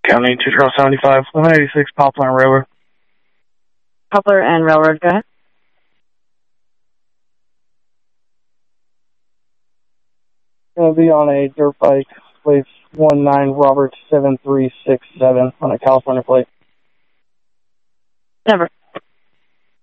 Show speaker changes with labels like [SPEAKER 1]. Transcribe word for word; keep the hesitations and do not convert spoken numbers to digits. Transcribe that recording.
[SPEAKER 1] County, two Charles seventy-five, one eighty-six Poplar and Railroad.
[SPEAKER 2] Poplar and Railroad, go ahead.
[SPEAKER 1] Going to be on a dirt bike, place one nine Robert seven three six seven on a California plate.
[SPEAKER 2] Never.